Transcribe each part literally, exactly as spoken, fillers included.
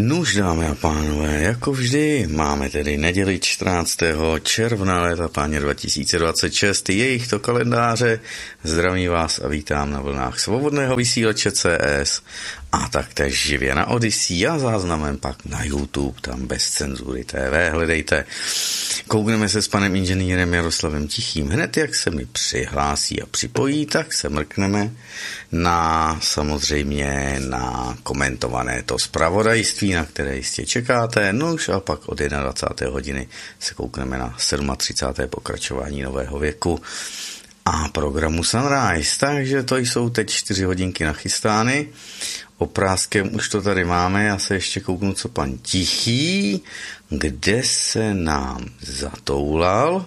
Nuž, dámy a pánové, jako vždy, máme tedy neděli čtrnáctého června léta páně dva tisíce dvacet šest, jejich to kalendáře. Zdravím vás a vítám na vlnách svobodného vysílače C S a taktéž živě na Odyssey a záznamem pak na YouTube, tam bez cenzury T V, hledejte. Koukneme se s panem inženýrem Jaroslavem Tichým. Hned jak se mi přihlásí a připojí, tak se mrkneme na samozřejmě na komentované to zpravodajství, na které jistě čekáte. No už a pak od jednadvacáté hodiny se koukneme na třicáté sedmé pokračování Nového věku a programu Sunrise. Takže to jsou teď čtyři hodinky nachystány. Oprázkem už to tady máme, já se ještě kouknu, co pan Tichý, kde se nám zatoulal,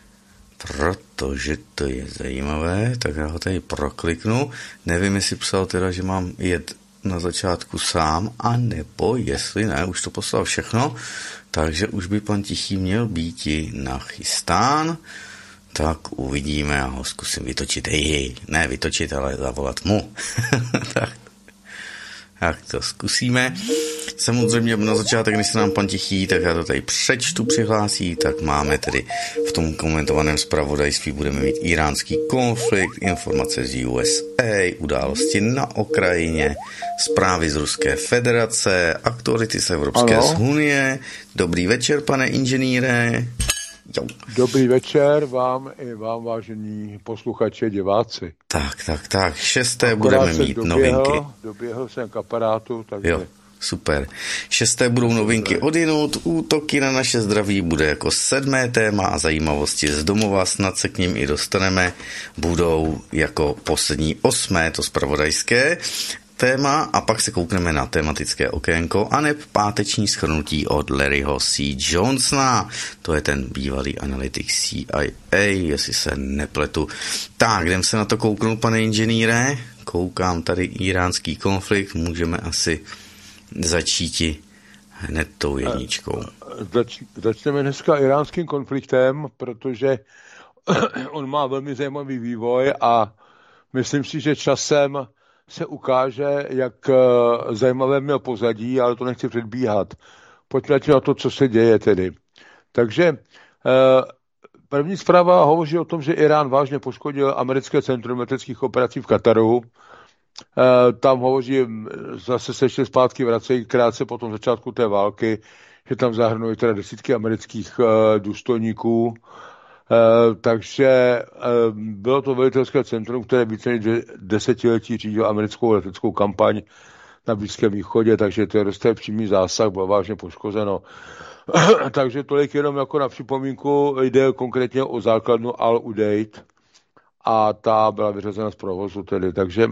protože to je zajímavé, tak já ho tady prokliknu. Nevím, jestli psal teda, že mám jet na začátku sám, a nebo jestli ne, už to poslal všechno, takže už by pan Tichý měl být nachystán. Tak uvidíme, já ho zkusím vytočit, hej, ne vytočit, ale zavolat mu. tak. Tak to zkusíme. Samozřejmě na začátek, když se nám pan Tichý, tak já to tady přečtu, přihlásí, tak máme tedy v tom komentovaném zpravodajství budeme mít iránský konflikt, informace z U S A, události na Ukrajině, zprávy z Ruské federace, aktuality z Evropské unie. Dobrý večer, pane inženýre. Jo. Dobrý večer vám i vám, vážení posluchači, diváci. Tak, tak, tak. Šesté Akorát budeme mít doběhl, novinky. Doběhl jsem k aparátu, takže... Jo, super. Šesté budou novinky odinut, útoky na naše zdraví bude jako sedmé téma a zajímavosti z domova, snad se k ním i dostaneme, budou jako poslední osmé, to zpravodajské téma, a pak se koukneme na tematické okénko a neb páteční shrnutí od Larryho C. Johnsona. To je ten bývalý analytik C I A, jestli se nepletu. Tak, jdem se na to kouknout, pane inženýre. Koukám tady iránský konflikt, můžeme asi začít hned tou jedničkou. Zač, začneme dneska iránským konfliktem, protože on má velmi zajímavý vývoj a myslím si, že časem se ukáže, jak zajímavé měl pozadí, ale to nechci předbíhat. Pojďme na to, co se děje tedy. Takže první zpráva hovoří o tom, že Irán vážně poškodil americké centrum leteckých operací v Kataru. Tam hovoří, zase se ještě zpátky vracejí krátce po tom začátku té války, že tam zahrnují teda desítky amerických důstojníků. Uh, takže uh, bylo to velitelské centrum, které více než desetiletí řídilo americkou leteckou kampaň na Blízkém východě, takže to je dost přímý zásah, bylo vážně poškozeno. Takže tolik jenom jako na připomínku, jde konkrétně o základnu Al-Udeid a ta byla vyřazena z provozu tedy, takže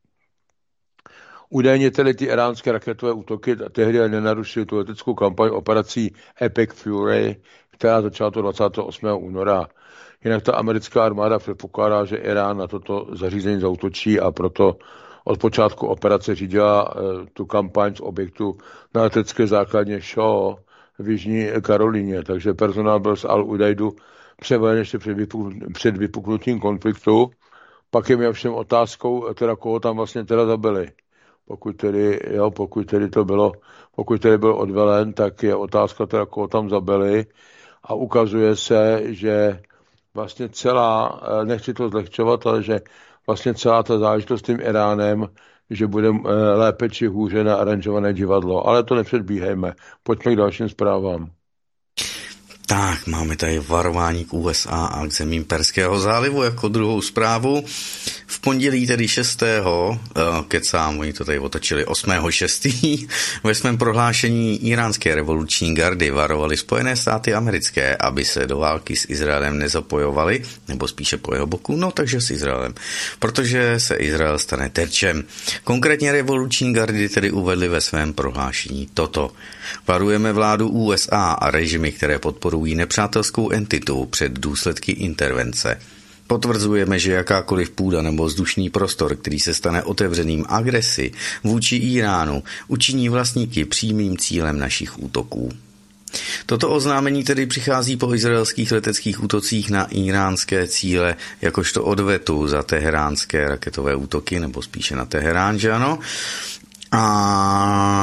údajně tedy ty iránské raketové útoky tehdy nenarušily tu leteckou kampaň operací Epic Fury, která začala to dvacátého osmého února. Jinak ta americká armáda předpokládá, že Irán na toto zařízení zaútočí a proto od počátku operace řídila uh, tu kampaň z objektu na letecké základně Shaw v Jižní Karolíně. Takže personál byl z Al-Udaidu převelen ještě před, vypuknutím, před vypuknutím konfliktu. Pak je mi ovšem otázkou, teda koho tam vlastně teda zabili. Pokud tedy, jo, pokud tedy to bylo, pokud tedy byl odvelen, tak je otázka teda, koho tam zabili. A ukazuje se, že vlastně celá, nechci to zlehčovat, ale že vlastně celá ta záležitost s tím Iránem, že bude lépe či hůře na aranžované divadlo. Ale to nepředbíhejme. Pojďme k dalším zprávám. Tak, máme tady varování k U S A a k zemím Perského zálivu jako druhou zprávu. V pondělí tedy šestého kecám, oni to tady otočili osmého šestého ve svém prohlášení iránské revoluční gardy varovali Spojené státy americké, aby se do války s Izraelem nezapojovali, nebo spíše po jeho boku, no takže s Izraelem, protože se Izrael stane terčem. Konkrétně revoluční gardy tedy uvedli ve svém prohlášení toto. Varujeme vládu U S A a režimy, které podporují nepřátelskou entitu před důsledky intervence. Potvrzujeme, že jakákoliv půda nebo vzdušný prostor, který se stane otevřeným agresi vůči Iránu, učiní vlastníky přímým cílem našich útoků. Toto oznámení tedy přichází po izraelských leteckých útocích na iránské cíle jakožto odvetu za teheránské raketové útoky, nebo spíše na Teherán, že ano? A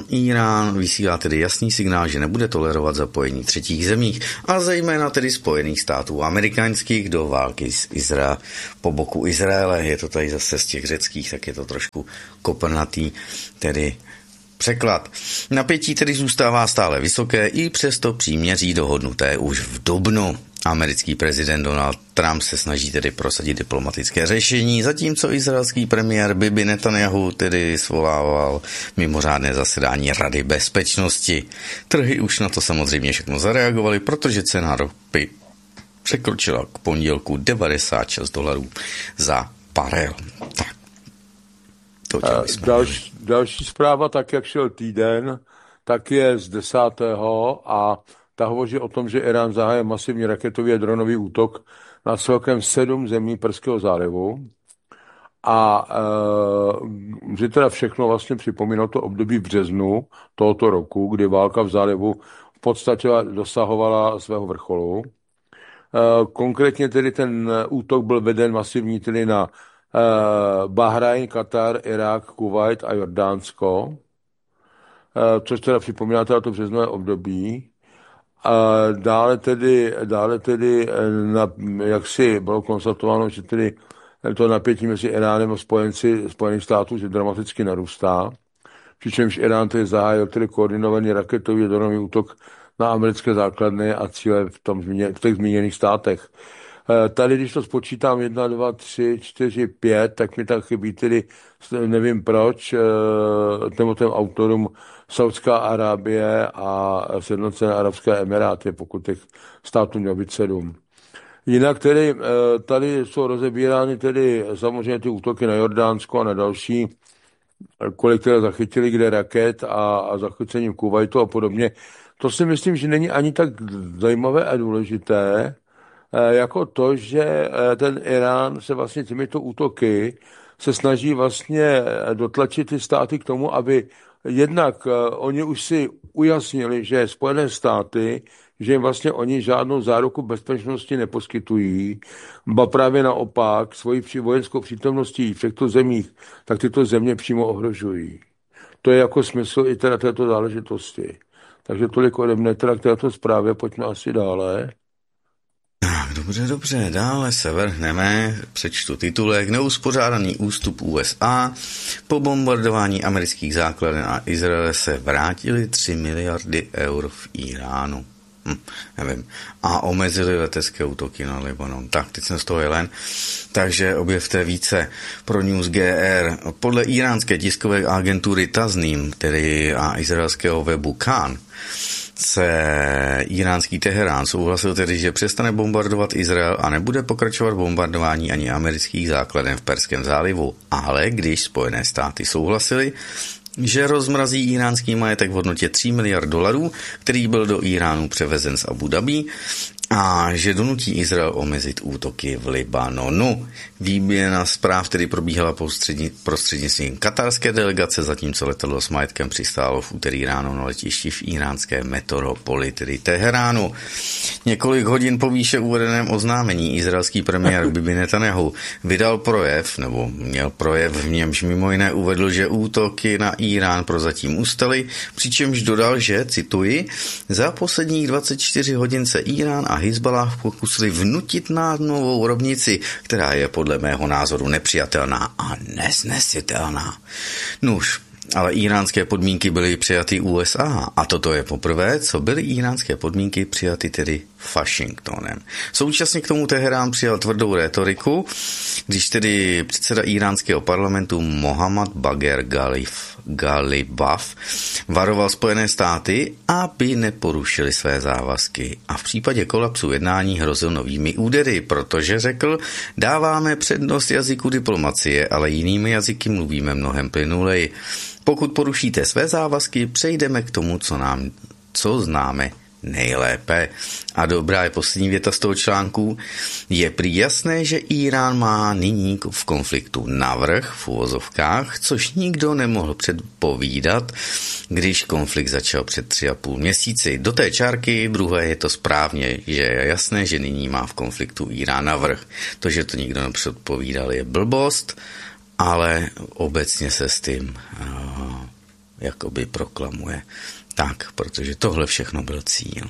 Irán vysílá tedy jasný signál, že nebude tolerovat zapojení třetích zemích a zejména tedy Spojených států amerických do války s Izrael po boku Izraele. Je to tady zase z těch řeckých, tak je to trošku koprnatý, tedy překlad. Napětí tedy zůstává stále vysoké i přesto příměří dohodnuté už v dubnu. Americký prezident Donald Trump se snaží tedy prosadit diplomatické řešení, zatímco izraelský premiér Bibi Netanyahu tedy svolával mimořádné zasedání Rady bezpečnosti. Trhy už na to samozřejmě všechno zareagovaly, protože cena ropy překročila k pondělku devadesát šest dolarů za barel. Tak. To další, další zpráva, tak jak šel týden, tak je z desátého a ta hovoří o tom, že Irán zahájil masivní raketový a dronový útok na celkem sedm zemí Perského zálivu. A e, že teda všechno vlastně připomínalo to období v březnu tohoto roku, kdy válka v zálivu v podstatě dosahovala svého vrcholu. E, konkrétně tedy ten útok byl veden masivní tedy na e, Bahrajn, Katar, Irák, Kuvajt a Jordánsko, e, což teda připomíná teda to březnové období. A dále tedy, dále tedy na, jak si bylo konstatováno, že tedy to napětí mezi Iránem a spojenci Spojených států že dramaticky narůstá, přičemž Irán tedy zahájil tedy koordinovaný raketový a dronový útok na americké základny a cíle v, tom, v těch zmíněných státech. Tady, když to spočítám jedna, dva, tři, čtyři, pět, tak mi tak chybí tedy, nevím proč, nebo těm autorům Saudská Arábie a Sjednocené arabské emiráty, pokud těch států mělo být sedm. Jinak tedy tady jsou rozebírány tedy samozřejmě ty útoky na Jordánsko a na další, kolik které zachytili kde raket a, a zachycením Kuvajtu a podobně. To si myslím, že není ani tak zajímavé a důležité, jako to, že ten Irán se vlastně těmito útoky se snaží vlastně dotlačit ty státy k tomu, aby jednak oni už si ujasnili, že Spojené státy, že jim vlastně oni žádnou záruku bezpečnosti neposkytují, ba právě naopak svoji vojenskou přítomností v těchto zemích, tak tyto země přímo ohrožují. To je jako smysl i teda této záležitosti. Takže tolik ode mne teda k této zprávě, pojďme asi dále. Tak, dobře, dobře, dále se vrhneme, přečtu titulek. Neuspořádaný ústup U S A. Po bombardování amerických základen a Izraele se vrátily tři miliardy eur v Iránu. Hm, nevím. A omezili letecké útoky na Libanon. Tak, teď jsem z toho jelen. Takže objevte více pro News G R. Podle iránské tiskové agentury Tasnim, tedy a izraelského webu Khan, se iránský Teherán souhlasil tedy, že přestane bombardovat Izrael a nebude pokračovat bombardování ani amerických základen v Perském zálivu. Ale když Spojené státy souhlasily, že rozmrazí iránský majetek v hodnotě tří miliard dolarů, který byl do Iránu převezen z Abu Dhabi, a že donutí Izrael omezit útoky v Libanonu. Výměna zpráv tedy probíhala prostřednictvím katarské delegace, zatímco letadlo s majetkem přistálo v úterý ráno na letišti v iránské metropoli, tedy Teheránu. Několik hodin po výše uvedeném oznámení izraelský premiér Bibi Netanyahu vydal projev, nebo měl projev, v němž mimo jiné uvedl, že útoky na Irán prozatím ustaly, přičemž dodal, že, cituji, za posledních dvacet čtyři hodin se Irán a Hizballah pokusili vnutit nám novou rovnici, která je podle mého názoru nepřijatelná a nesnesitelná. Nuž, ale iránské podmínky byly přijaty U S A a toto je poprvé, co byly iránské podmínky přijaty tedy Washingtonem. Současně k tomu Teherán přijal tvrdou rétoriku, když tedy předseda iránského parlamentu Mohammad Bagher Ghalib, Ghalibaf varoval Spojené státy, aby neporušili své závazky a v případě kolapsu jednání hrozil novými údery, protože řekl, dáváme přednost jazyku diplomacie, ale jinými jazyky mluvíme mnohem plynuleji. Pokud porušíte své závazky, přejdeme k tomu, co nám, co známe nejlépe. A dobrá je poslední věta z toho článku. Je prý jasné, že Irán má nyní v konfliktu navrch v uvozovkách, což nikdo nemohl předpovídat, když konflikt začal před tři a půl měsíci. Do té čárky druhé je to správně, že je jasné, že nyní má v konfliktu Irán navrch. To, že to nikdo nepředpovídal, je blbost, ale obecně se s tím uh, jakoby proklamuje. Tak, protože tohle všechno byl cíl.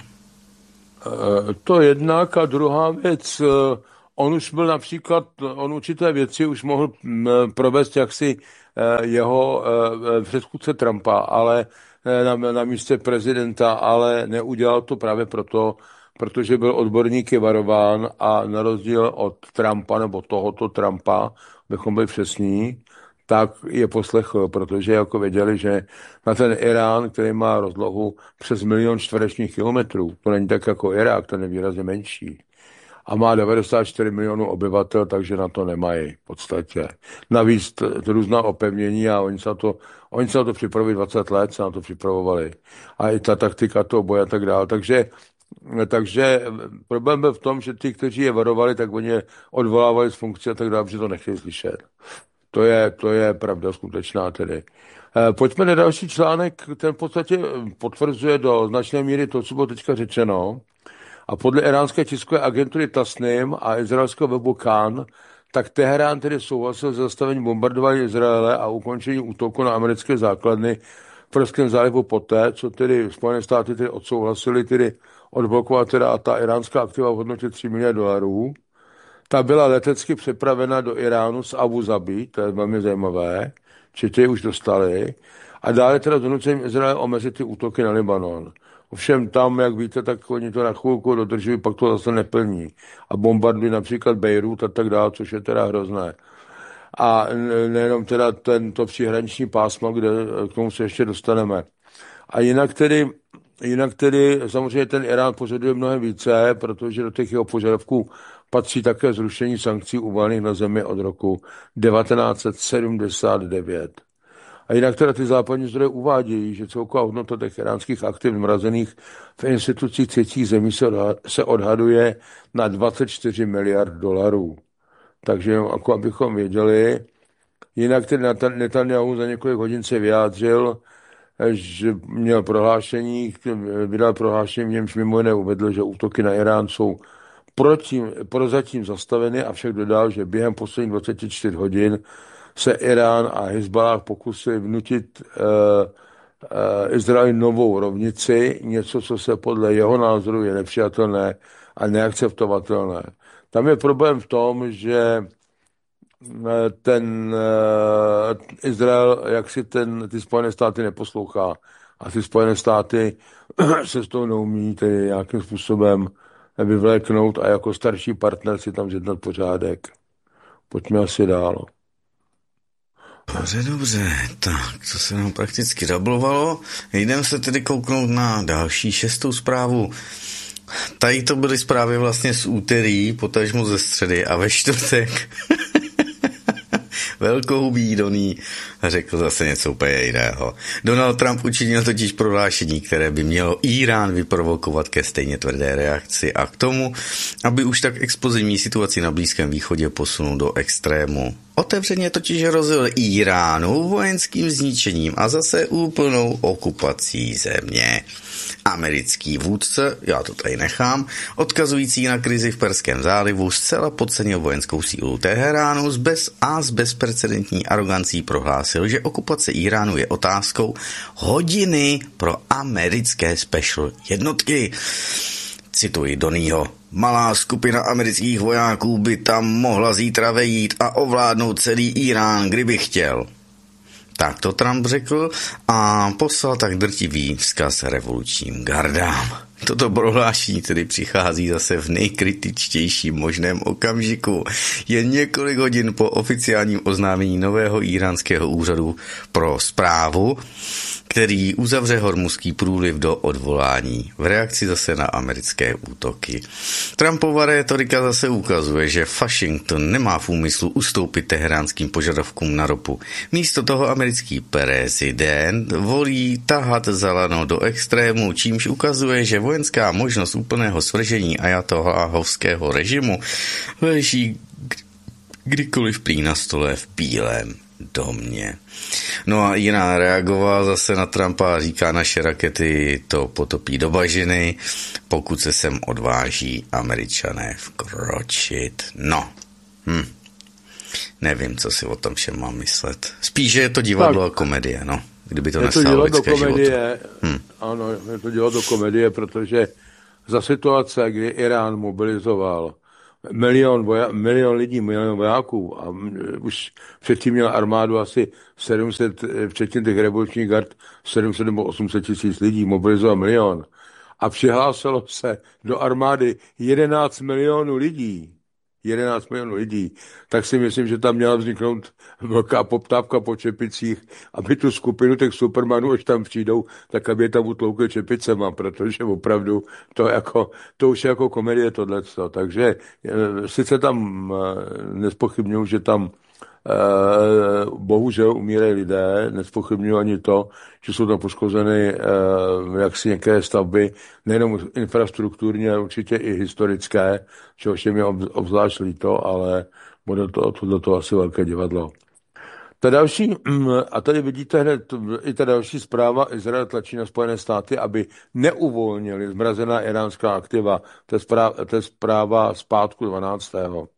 To jednak a druhá věc, on už byl například, on určité věci už mohl provést jaksi jeho předchůdce Trumpa, ale na, na místě prezidenta, ale neudělal to právě proto, protože byl odborníky varován a na rozdíl od Trumpa nebo tohoto Trumpa, bychom byli přesní, tak je poslechl, protože jako věděli, že na ten Irán, který má rozlohu přes milion čtverečních kilometrů, to není tak jako Irák, ten je výrazně menší, a má devadesát čtyři milionů obyvatel, takže na to nemají v podstatě. Navíc t- t- různá opevnění a oni se, to, oni se na to připravili dvacet let, se na to připravovali. A i ta taktika toho boje a tak dále. Takže, takže problém byl v tom, že ty, kteří je varovali, tak oni je odvolávali z funkce a tak dále, protože to nechtěli slyšet. To je, to je pravda skutečná tedy. Pojďme na další článek, ten v podstatě potvrzuje do značné míry to, co bylo teďka řečeno. A podle iránské tiskové agentury Tasnim a izraelského webu Khan, tak Teherán tedy souhlasil s zastavením bombardování Izraele a ukončením útoku na americké základny v Perském zálivu poté, co tedy Spojené státy tedy odsouhlasili tedy odblokovat teda ta iránská aktiva v hodnotě tři miliardy dolarů. Ta byla letecky přepravena do Iránu z Abu Zabi, to je velmi zajímavé, či ty už dostali. A dále teda donucením Izraele omezit ty útoky na Libanon. Ovšem tam, jak víte, tak oni to na chvilku dodržují, pak to zase neplní. A bombardují například Bejrút a tak dále, což je teda hrozné. A nejenom teda tento příhraniční pásmo, kde k tomu se ještě dostaneme. A jinak tedy, jinak tedy samozřejmě ten Irán požaduje mnohem více, protože do těch jeho požadavků patří také zrušení sankcí uvalených na zemi od roku devatenáct set sedmdesát devět. A jinak teda ty západní zdroje uvádějí, že celková hodnota těch iránských aktiv zmrazených v institucích třetích zemí se odhaduje na dvacet čtyři miliard dolarů. Takže jako abychom věděli, jinak tedy Netanyahu za několik hodin se vyjádřil, že měl prohlášení, vydal prohlášení, v němž mimo jiné uvedl, že útoky na Irán jsou protím, prozatím zastaveny, avšak dodal, že během posledních dvacet čtyři hodin se Irán a Hezbollah pokusili vnutit uh, uh, Izraeli novou rovnici, něco, co se podle jeho názoru je nepřijatelné a neakceptovatelné. Tam je problém v tom, že ten uh, Izrael, jak si ten, ty Spojené státy neposlouchá a ty Spojené státy se z toho neumí tedy nějakým způsobem vyvléknout a jako starší partner si tam zjednat pořádek. Pojďme asi dál. Dobře, dobře, tak, co se nám prakticky dablovalo. Jdeme se tedy kouknout na další šestou zprávu. Tady to byly zprávy vlastně z úterý, potažmo ze středy a ve čtvrtek velkohubý Doný řekl zase něco úplně jiného. Donald Trump učinil totiž prohlášení, které by mělo Irán vyprovokovat ke stejně tvrdé reakci a k tomu, aby už tak explozivní situaci na Blízkém východě posunul do extrému. Otevřeně totiž hrozil Iránu vojenským zničením a zase úplnou okupací země. Americký vůdce, já to tady nechám, odkazující na krizi v Perském zálivu, zcela podcenil vojenskou sílu Teheránu bez a s bezprecedentní arogancí prohlásil, že okupace Iránu je otázkou hodiny pro americké special jednotky. Cituji Donýho. Malá skupina amerických vojáků by tam mohla zítra vejít a ovládnout celý Irán, kdyby chtěl. Tak to Trump řekl a poslal tak drtivý vzkaz revolučním gardám. Toto prohlášení tedy přichází zase v nejkritičtějším možném okamžiku. Jen několik hodin po oficiálním oznámení nového iránského úřadu pro správu, který uzavře Hormuzský průliv do odvolání v reakci zase na americké útoky. Trumpova rétorika zase ukazuje, že Washington nemá v úmyslu ustoupit teheránským požadavkům na ropu. Místo toho americký prezident volí tahat za lano do extrému, čímž ukazuje, že vojenská možnost úplného svržení ajatoláhovského režimu leží kdykoliv prý na stole v Bílém domě. No a jiná reagovala zase na Trumpa a říká, naše rakety to potopí do bažiny, pokud se sem odváží Američané vkročit. No, hm. Nevím, co si o tom všem mám myslet. Spíš, že je to divadlo tak. A komedie, no. kdyby to je nestálo to dělat lidské do komedie, životy. Hmm. Ano, je to dělat do komedie, protože za situace, kdy Irán mobilizoval milion, voja, milion lidí, milion vojáků a už předtím měl armádu asi sedm set, včetně těch revolučních gard, sedm set nebo osm set tisíc lidí, mobilizoval milion. A přihlásilo se do armády jedenáct milionů lidí. jedenáct milionů lidí, tak si myslím, že tam měla vzniknout velká poptávka po čepicích, aby tu skupinu těch supermanů, až tam přijdou, tak aby je tam utloukli čepicema, protože opravdu to, jako, to už je jako komedie tohleto. Takže sice tam nespochybnuju, že tam Uh, bohužel umírají lidé, nespochybnuju ani to, že jsou tam poškozeny uh, jaksi některé stavby, nejenom infrastrukturní, ale určitě i historické, čehož je mi obzvlášť líto, ale bude to, to do toho asi velké divadlo. Ta další, a tady vidíte hned i ta další zpráva, Izrael tlačí na Spojené státy, aby neuvolnili zmrazená iránská aktiva. To je zpráva, to je zpráva z pátku dvanáctého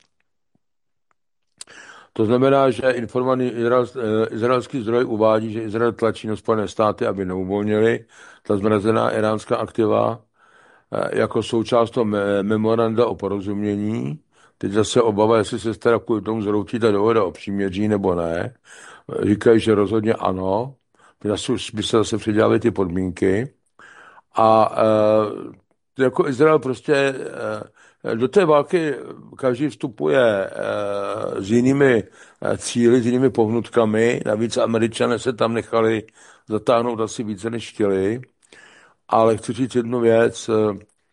To znamená, že informovaný izrael, izraelský zdroj uvádí, že Izrael tlačí na Spojené státy, aby neuvolnili ta zmrazená iránská aktiva jako součást toho memoranda o porozumění. Teď zase obava, jestli se teda kvůli tomu zhroutí ta dohoda o příměří nebo ne. Říkají, že rozhodně ano. By se zase předělaly ty podmínky. A e, jako Izrael prostě e, do té války každý vstupuje e, s jinými e, cíli, s jinými pohnutkami. Navíc Američané se tam nechali zatáhnout asi více, než chtěli. Ale chci říct jednu věc. E,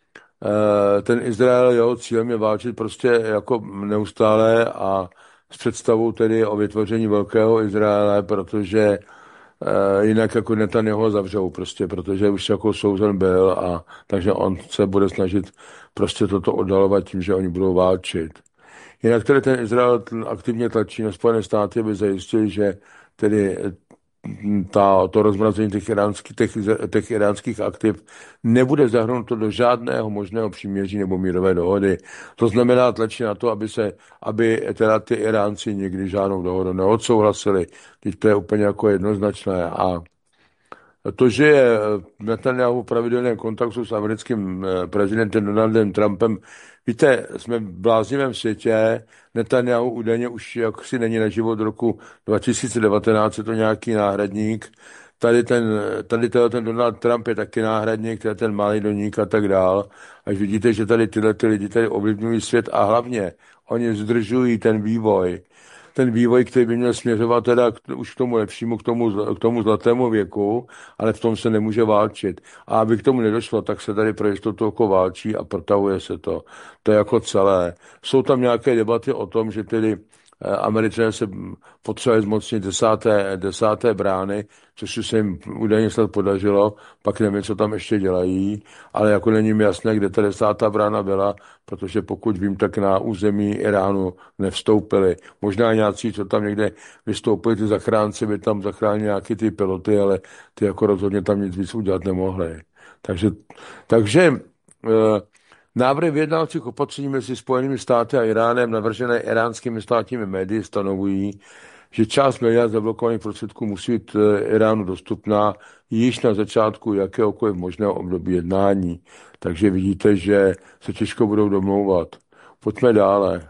ten Izrael, jeho cílem je válčit prostě jako neustále a s představou tedy o vytvoření velkého Izraele, protože Uh, jinak jako Netanyahu zavřou prostě, protože už jako souzen byl a takže on se bude snažit prostě toto oddalovat tím, že oni budou válčit. Jinak tedy ten Izrael aktivně tlačí na Spojené státy, aby zajistili, že tedy ta, to rozmrazení těch iránských, těch, těch iránských aktiv nebude zahrnuto do žádného možného příměří nebo mírové dohody. To znamená tlačí na to, aby se, aby teda ty Iránci nikdy žádnou dohodu neodsouhlasili. Teď to je úplně jako jednoznačné. A to, že je Netanyahu v pravidelném kontaktu s americkým prezidentem Donaldem Trumpem, víte, jsme v bláznivém světě, Netanyahu údajně už jaksi není na život roku dva tisíce devatenáct, je to nějaký náhradník. Tady ten, tady ten Donald Trump je taky náhradník, tady ten malý doník a tak dál. Až vidíte, že tady tyhle ty lidi tady ovlivňují svět a hlavně oni zdržují ten vývoj. Ten vývoj, který by měl směřovat teda k, už k tomu lepšímu, k tomu, k tomu zlatému věku, ale v tom se nemůže válčit. A aby k tomu nedošlo, tak se tady pro jistotu jako válčí a protahuje se to. To je jako celé. Jsou tam nějaké debaty o tom, že tedy Američané se potřebovali zmocnit desáté, desáté brány, což se jim údajně snad podařilo, pak nevím, co tam ještě dělají, ale jako není mi jasné, kde ta desátá brána byla, protože pokud vím, tak na území Iránu nevstoupili. Možná nějací, co tam někde vystoupili, ty zachránci by tam zachránili nějaký ty piloty, ale ty jako rozhodně tam nic víc udělat nemohli. Takže, takže uh, návrhy vyjednávacích opatření mezi Spojenými státy a Iránem navržené iránskými státními médii stanovují, že část miliard zablokovaných prostředků musí být Iránu dostupná již na začátku jakéhokoliv možného období jednání. Takže vidíte, že se těžko budou domlouvat. Pojďme dále.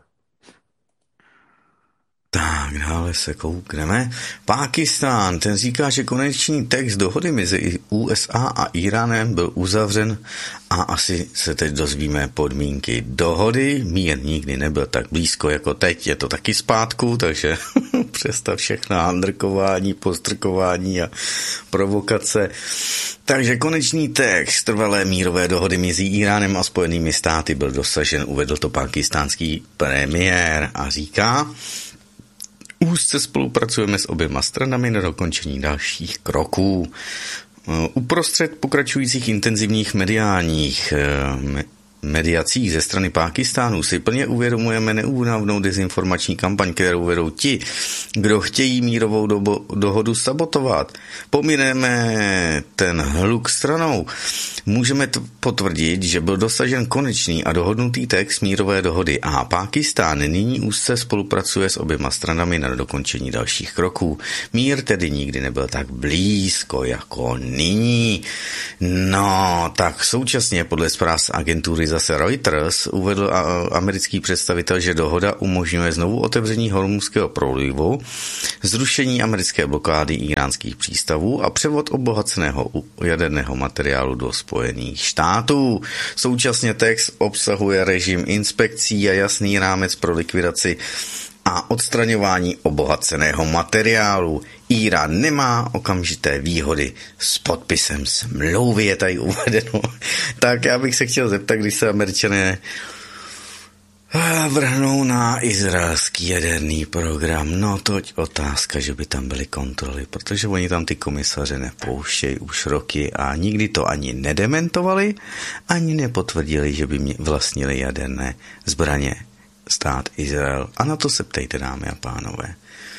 Tak, dále se koukneme. Pákistán, ten říká, že konečný text dohody mezi U S A a Iránem byl uzavřen a asi se teď dozvíme podmínky dohody. Mír nikdy nebyl tak blízko jako teď, je to taky zpátku, takže přestav všechna handrkování, postrkování a provokace. Takže konečný text trvalé mírové dohody mezi Iránem a Spojenými státy byl dosažen, uvedl to pákistánský premiér a říká: úzce spolupracujeme s oběma stranami na dokončení dalších kroků. Uprostřed pokračujících intenzivních mediálních mediacích ze strany Pákistánu si plně uvědomujeme neúnavnou dezinformační kampaň, kterou vedou ti, kdo chtějí mírovou dobo, dohodu sabotovat. Pomineme ten hluk stranou. Můžeme t- potvrdit, že byl dosažen konečný a dohodnutý text mírové dohody a Pákistán nyní úzce spolupracuje s oběma stranami na dokončení dalších kroků. Mír tedy nikdy nebyl tak blízko jako nyní. No, tak současně podle zpráv z agentury zase Reuters uvedl americký představitel, že dohoda umožňuje znovu otevření Hormuzského průlivu, zrušení americké blokády iránských přístavů a převod obohaceného jaderného materiálu do Spojených států. Současně text obsahuje režim inspekcí a jasný rámec pro likvidaci a odstraňování obohaceného materiálu. Irán nemá okamžité výhody s podpisem smlouvy, je tady uvedeno. Tak já bych se chtěl zeptat, když se Američané vrhnou na izraelský jaderný program. No toť otázka, že by tam byly kontroly, protože oni tam ty komisaře nepouštějí už roky a nikdy to ani nedementovali, ani nepotvrdili, že by vlastnili jaderné zbraně stát Izrael. A na to se ptejte, dámy a pánové.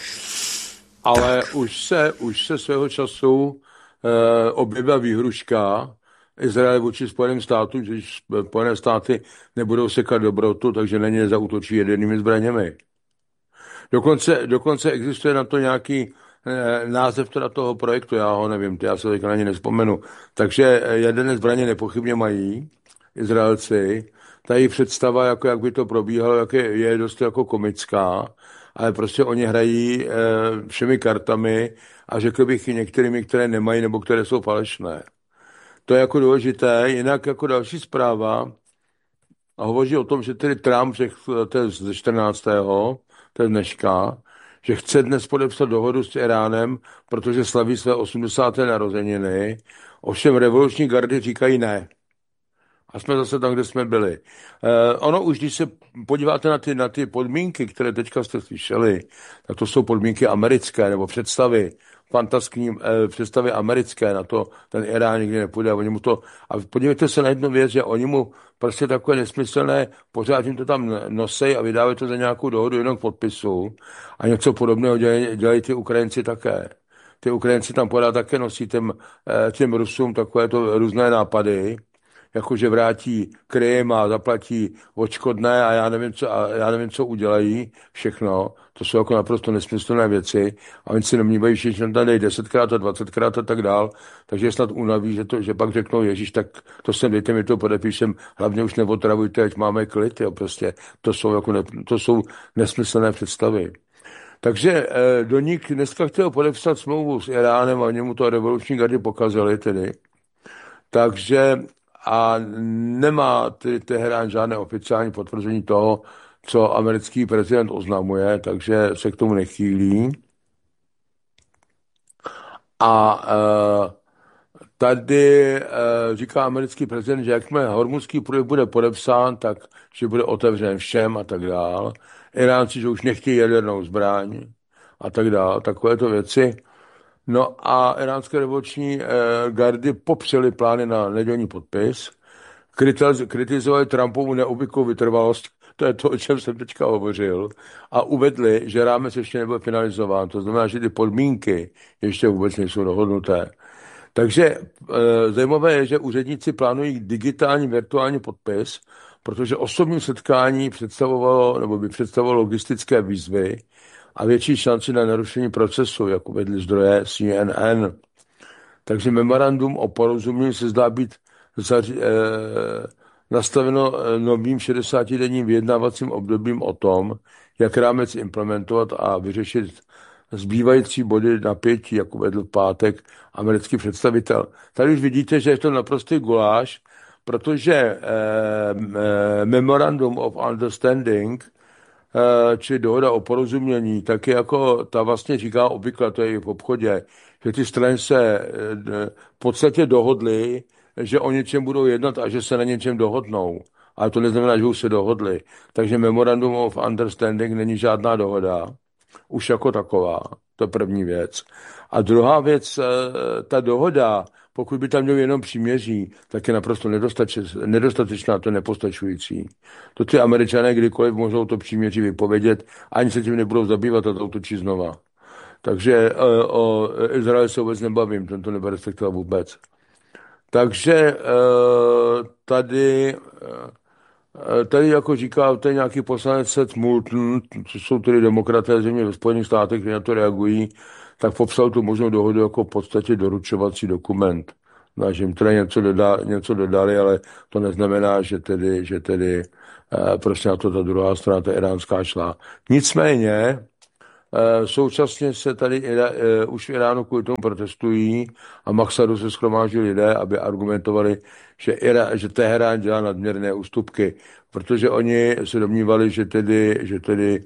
Ale už se, už se svého času e, objevila výhruška Izrael vůči Spojeným státům, že Spojené státy nebudou sekat dobrotu, takže na ně zaútočí jadernými zbraněmi. Dokonce, dokonce existuje na to nějaký e, název teda toho projektu, já ho nevím, já se teďka na ně nespomenu. Takže jaderné zbraně nepochybně mají Izraelci. Ta jejich představa, jako jak by to probíhalo, jak je, je dost jako komická, ale prostě oni hrají e, všemi kartami a řekl bych i některými, které nemají nebo které jsou falešné. To je jako důležité. Jinak jako další zpráva a hovoří o tom, že tedy Trump řekl, to je ze čtrnáctého to je dneška, že chce dnes podepsat dohodu s Iránem, protože slaví své osmdesáté narozeniny. Ovšem revoluční gardy říkají ne. A jsme zase tam, kde jsme byli. Eh, ono už, když se podíváte na ty, na ty podmínky, které teďka jste slyšeli, tak to jsou podmínky americké, nebo představy, fantaskní eh, představy americké, na to ten Irán nikdy nepůjde. Oni mu to, a podívejte se na jednu věc, že oni mu prostě takové nesmyslné, pořád jim to tam nosej a vydávají to za nějakou dohodu jenom k podpisu. A něco podobného dělají, dělají ty Ukrajinci také. Ty Ukrajinci tam pořád také nosí těm, eh, těm Rusům takové to různé nápady, jakože vrátí Krym a zaplatí odškodné a já nevím, co, a já nevím, co udělají všechno. To jsou jako naprosto nesmyslné věci a oni si nemnívají všichni, tam dají desetkrát a dvacetkrát a tak dál, takže snad unaví, že, to, že pak řeknou, Ježíš, tak to sem dejte, mi to podepíšem, hlavně už neotravujte, ať máme klid, jo, prostě. To jsou, jako ne, to jsou nesmyslné představy. Takže eh, Doník dneska chtěl podepsat smlouvu s Iránem a němu to revoluční gardy pokazili tedy. Takže a nemá tedy Teherán žádné oficiální potvrzení toho, co americký prezident oznamuje, takže se k tomu nechýlí. A e, tady e, říká americký prezident, že jakmile Hormuzský průliv bude podepsán, tak že bude otevřen všem a tak dál. Iránci, že už nechtějí jadernou zbraň a tak dál, takovéto věci. No a iránské revoluční eh, gardy popřely plány na nedělní podpis, kritizovali Trumpovu neobvyklou vytrvalost, to je to, o čem jsem teďka hovořil, a uvedli, že rámec ještě nebyl finalizován, to znamená, že ty podmínky ještě vůbec nejsou dohodnuté. Takže eh, zajímavé je, že úředníci plánují digitální virtuální podpis, protože osobní setkání představovalo, nebo by představovalo logistické výzvy, a větší šanci na narušení procesu, jako vedli zdroje C N N. Takže memorandum o porozumění se zdá být zaři, eh, nastaveno novým šedesátidenním vyjednávacím obdobím o tom, jak rámec implementovat a vyřešit zbývající body napětí, jako vedl v pátek americký představitel. Tady už vidíte, že je to naprostý guláš, protože eh, eh, Memorandum of Understanding, či dohoda o porozumění, tak je jako ta vlastně říká obvykle, to je i v obchodě, že ty strany se v podstatě dohodly, že o něčem budou jednat a že se na něčem dohodnou. Ale to neznamená, že už se dohodli. Takže Memorandum of Understanding není žádná dohoda. už jako taková. To je první věc. A druhá věc, ta dohoda, pokud by tam měl jenom příměří, tak je naprosto nedostatečná, to nepostačující. To ty Američané kdykoliv můžou to příměří vypovědět, ani se tím nebudou zabývat a to útočí znova. Takže o Izraeli se vůbec nebavím, ten to nebere respektovat vůbec. Takže tady, tady jako říká, to je nějaký poslanec Seth Moulton, co jsou tedy demokraté země ve Spojených státech, kteří na to reagují, tak popsal tu možnou dohodu jako v podstatě doručovací dokument. No, že jim teda něco, doda, něco dodali, ale to neznamená, že tedy, že tedy eh, prostě na to ta druhá strana, ta iránská, šla. Nicméně eh, současně se tady eh, už v Iránu kvůli tomu protestují a Maksadu se shromáždili lidé, aby argumentovali, že, Irá, že Teherán dělá nadměrné ústupky, protože oni se domnívali, že tedy, že tedy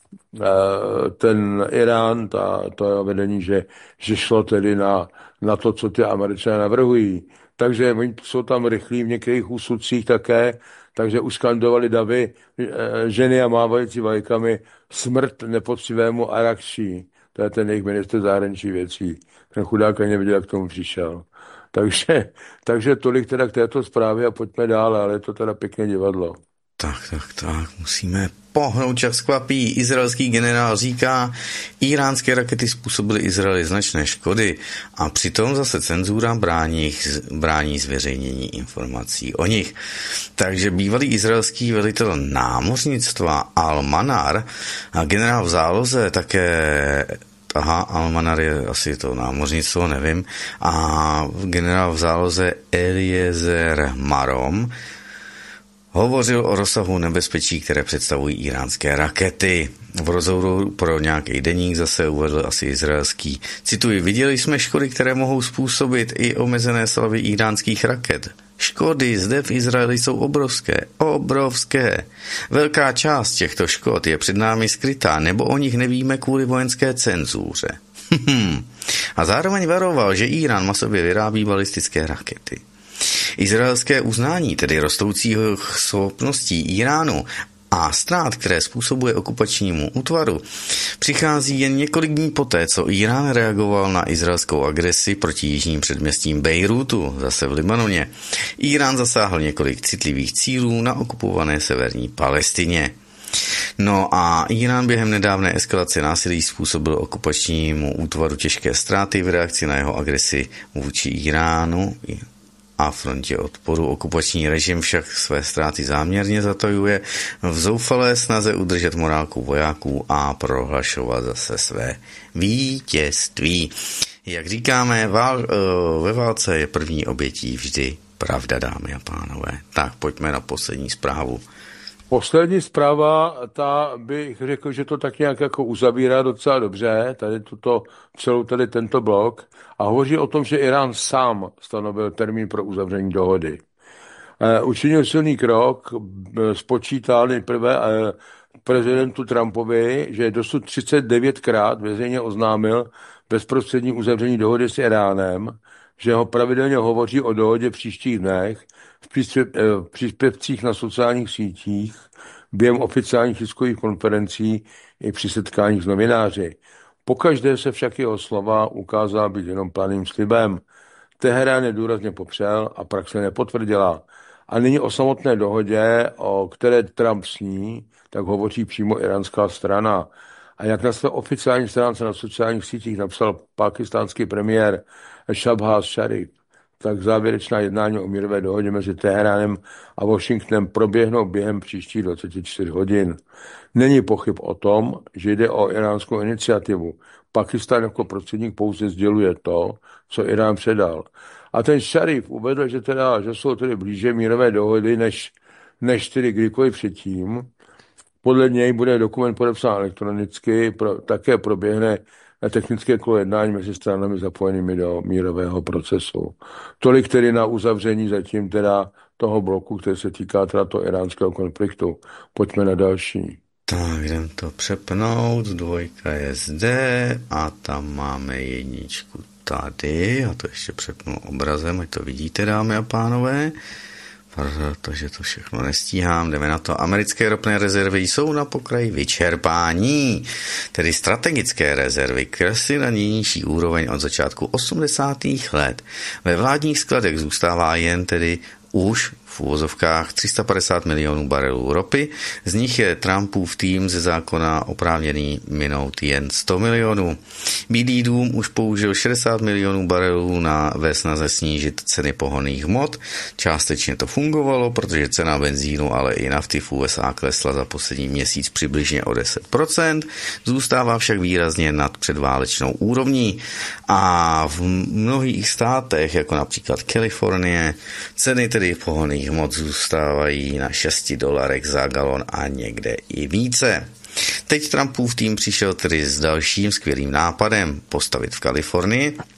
ten Irán, ta, to vedení, že, že šlo tedy na, na to, co ty Američané navrhují. Takže oni jsou tam rychlí v některých úsudcích také, takže už skandovali davy ženy a mávající vlajkami smrt nepoctivému Arakší. To je ten jejich ministr zahraničních věcí. Ten chudák ani nevěděl, jak k tomu přišel. Takže, takže tolik teda k této zprávě a pojďme dál, ale je to teda pěkné divadlo. Tak, tak, tak, musíme pohnout, čas kvapí. Izraelský generál říká, iránské rakety způsobily Izraeli značné škody a přitom zase cenzura brání, brání zveřejnění informací o nich. Takže bývalý izraelský velitel námořnictva Al-Manar a generál v záloze také Aha, Al-Manar je asi to námořnictvo, nevím. A generál v záloze Eliezer Marom hovořil o rozsahu nebezpečí, které představují iránské rakety. V rozhovoru pro nějaký deník zase uvedl asi izraelský. Cituji, viděli jsme škody, které mohou způsobit i omezené slavy iránských raket. Škody zde v Izraeli jsou obrovské, obrovské. Velká část těchto škod je před námi skrytá, nebo o nich nevíme kvůli vojenské cenzuře. A zároveň varoval, že Irán masově vyrábí balistické rakety. Izraelské uznání, tedy rostoucích schopností Iránu a ztrát, které způsobuje okupačnímu útvaru, přichází jen několik dní poté, co Irán reagoval na izraelskou agresi proti jižním předměstím Bejrútu, zase v Libanoně. Irán zasáhl několik citlivých cílů na okupované severní Palestině. No a Irán během nedávné eskalace násilí způsobil okupačnímu útvaru těžké ztráty v reakci na jeho agresi vůči Iránu a frontě odporu. Okupační režim však své ztráty záměrně zatajuje v zoufalé snaze udržet morálku vojáků a prohlašovat zase své vítězství. Jak říkáme, vál, ve válce je první obětí vždy pravda, dámy a pánové. Tak pojďme na poslední zprávu. Poslední zpráva, ta bych řekl, že to tak nějak jako uzavírá docela dobře, tady tuto, celou tady tento blok, a hovoří o tom, že Irán sám stanovil termín pro uzavření dohody. E, učinil silný krok, spočítal nejprve e, prezidentu Trumpovi, že dosud třicet devět krát veřejně oznámil bezprostřední uzavření dohody s Iránem, že ho pravidelně hovoří o dohodě v příštích dnech, v příspěvcích na sociálních sítích, během oficiálních tiskových konferencí i při setkáních s novináři. Pokaždé se však jeho slova ukázala být jenom planým slibem. Teherán je důrazně popřel a praxe nepotvrdila. A nyní o samotné dohodě, o které Trump sní, tak hovoří přímo iránská strana. A jak na své oficiální stránce na sociálních sítích napsal pákistánský premiér Shahbaz Sharif, tak závěrečná jednání o mírové dohodě mezi Teheránem a Washingtonem proběhnou během příštích dvacet čtyři hodin. Není pochyb o tom, že jde o iránskou iniciativu. Pakistán jako prostředník pouze sděluje to, co Irán předal. A ten Sharif uvedl, že, teda, že jsou tedy blíže mírové dohody, než, než tedy kdykoliv předtím. Podle něj bude dokument podepsán elektronicky, pro, také proběhne na technické kolo jednání mezi stranami zapojenými do mírového procesu. Tolik tedy na uzavření zatím teda toho bloku, který se týká teda toho iránského konfliktu. Pojďme na další. Tak, jdem to přepnout, dvojka je zde a tam máme jedničku tady a to ještě přepnu obrazem, ať to vidíte, dámy a pánové. protože to všechno nestíhám, jdeme na to. Americké ropné rezervy jsou na pokraji vyčerpání, tedy strategické rezervy klesly na nejnižší úroveň od začátku osmdesátých let. Ve vládních skladech zůstává jen tedy už v uvozovkách tři sta padesát milionů barelů ropy, z nich je Trumpův tým ze zákona oprávněný minout jen sto milionů. Bílý dům už použil šedesát milionů barelů na ve snaze snížit ceny pohonných hmot. Částečně to fungovalo, protože cena benzínu, ale i nafty v U S A klesla za poslední měsíc přibližně o deset procent, zůstává však výrazně nad předválečnou úrovní. A v mnohých státech, jako například Kalifornie, ceny tedy pohonných hmot zůstávají na šesti dolarech za galon a někde i více. Teď Trumpův tým přišel tedy s dalším skvělým nápadem postavit v Kalifornii